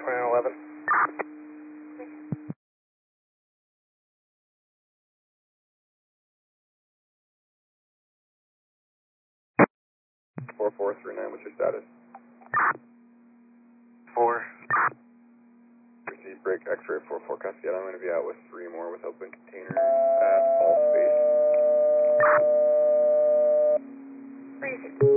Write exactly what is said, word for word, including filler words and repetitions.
twenty-nine eleven. four four three nine, what's your status? Four. Receive break X-ray four four Cascade. I'm going to be out with three more with open containers at all space. Freezing.